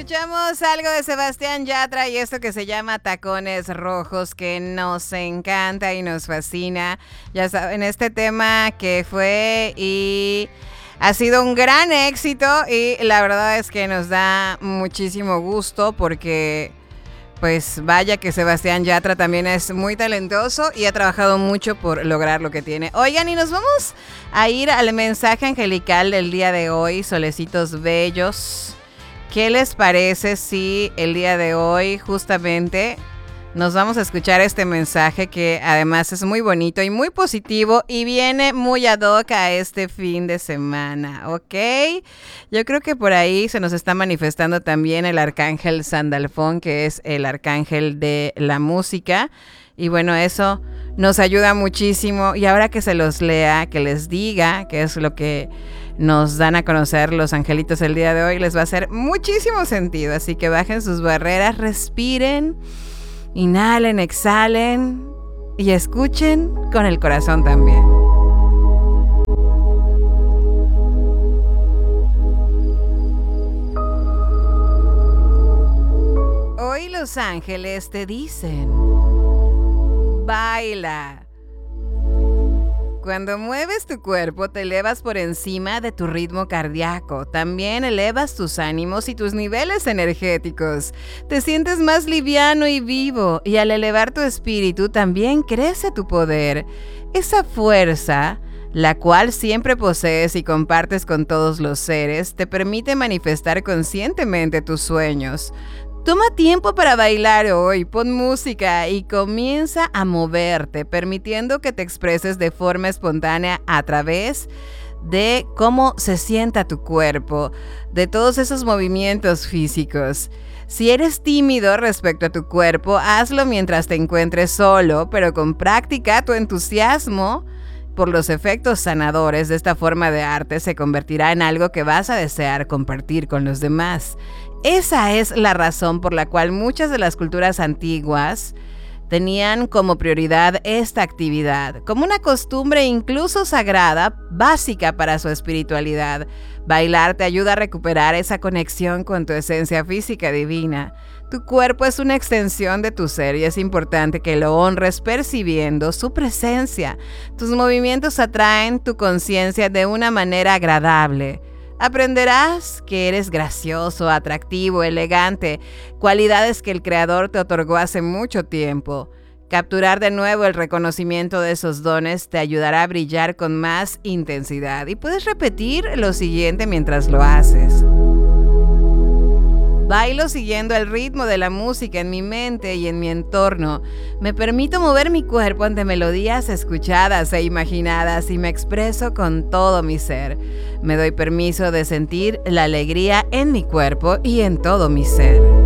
Escuchamos algo de Sebastián Yatra y esto que se llama Tacones Rojos, que nos encanta y nos fascina. Ya saben, este tema que fue y ha sido un gran éxito y la verdad es que nos da muchísimo gusto porque pues vaya que Sebastián Yatra también es muy talentoso y ha trabajado mucho por lograr lo que tiene. Oigan, y nos vamos a ir al mensaje angelical del día de hoy, solecitos bellos. ¿Qué les parece si el día de hoy justamente nos vamos a escuchar este mensaje que además es muy bonito y muy positivo y viene muy ad hoc a este fin de semana, ¿ok? Yo creo que por ahí se nos está manifestando también el arcángel Sandalfón, que es el arcángel de la música. Y bueno, eso nos ayuda muchísimo. Y ahora que se los lea, que les diga qué es lo que nos dan a conocer los angelitos el día de hoy, les va a hacer muchísimo sentido. Así que bajen sus barreras, respiren, inhalen, exhalen y escuchen con el corazón también. Hoy los ángeles te dicen: baila. Cuando mueves tu cuerpo, te elevas por encima de tu ritmo cardíaco. También elevas tus ánimos y tus niveles energéticos. Te sientes más liviano y vivo, y al elevar tu espíritu también crece tu poder. Esa fuerza, la cual siempre posees y compartes con todos los seres, te permite manifestar conscientemente tus sueños. Toma tiempo para bailar hoy, pon música y comienza a moverte, permitiendo que te expreses de forma espontánea a través de cómo se sienta tu cuerpo, de todos esos movimientos físicos. Si eres tímido respecto a tu cuerpo, hazlo mientras te encuentres solo, pero con práctica tu entusiasmo por los efectos sanadores de esta forma de arte se convertirá en algo que vas a desear compartir con los demás. Esa es la razón por la cual muchas de las culturas antiguas tenían como prioridad esta actividad, como una costumbre incluso sagrada, básica para su espiritualidad. Bailar te ayuda a recuperar esa conexión con tu esencia física divina. Tu cuerpo es una extensión de tu ser y es importante que lo honres percibiendo su presencia. Tus movimientos atraen tu conciencia de una manera agradable. Aprenderás que eres gracioso, atractivo, elegante, cualidades que el Creador te otorgó hace mucho tiempo. Capturar de nuevo el reconocimiento de esos dones te ayudará a brillar con más intensidad. Y puedes repetir lo siguiente mientras lo haces. Bailo siguiendo el ritmo de la música en mi mente y en mi entorno. Me permito mover mi cuerpo ante melodías escuchadas e imaginadas y me expreso con todo mi ser. Me doy permiso de sentir la alegría en mi cuerpo y en todo mi ser.